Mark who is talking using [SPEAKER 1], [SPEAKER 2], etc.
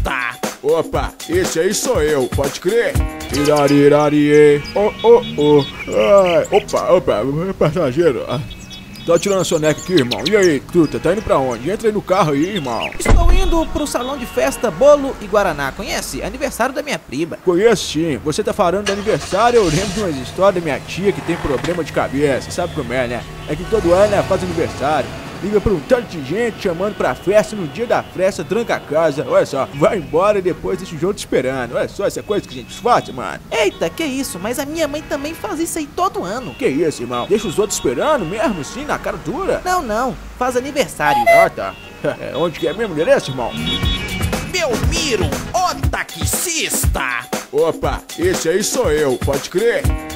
[SPEAKER 1] taxista.
[SPEAKER 2] Opa, esse aí sou eu, pode crer? Irarirarie, oh, oh, oh. Ai, opa, passageiro. Tô tirando a soneca aqui, irmão. E aí, truta, tá indo pra onde? Entra aí no carro aí, irmão.
[SPEAKER 1] Estou indo pro salão de festa Bolo e Guaraná. Conhece? Aniversário da minha prima.
[SPEAKER 2] Conheço sim. Você tá falando do aniversário, eu lembro de umas histórias da minha tia que tem problema de cabeça. Sabe como é, né? É que todo ano ela faz aniversário. Liga pra um tanto de gente chamando pra festa, no dia da festa tranca a casa. Olha só, vai embora e depois deixa o jogo te esperando. Olha só essa coisa que a gente faz, mano.
[SPEAKER 1] Eita, que isso? Mas a minha mãe também faz isso aí todo ano.
[SPEAKER 2] Que isso, irmão? Deixa os outros esperando mesmo assim, na cara dura?
[SPEAKER 1] Não, faz aniversário.
[SPEAKER 2] Ah, tá. Onde que é mesmo o endereço, irmão?
[SPEAKER 1] Belmiro, o taxista.
[SPEAKER 2] Opa, esse aí sou eu, pode crer?